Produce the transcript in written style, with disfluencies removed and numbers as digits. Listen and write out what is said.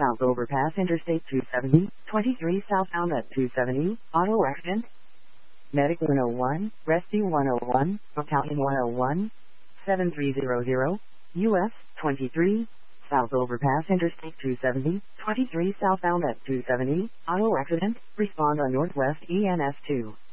South Overpass Interstate 270, 23 southbound at 270, auto accident. Medic 101, Rescue 101, Battalion 101, 7300, US 23, South Overpass Interstate 270, 23 southbound at 270, auto accident, respond on Northwest ENS 2.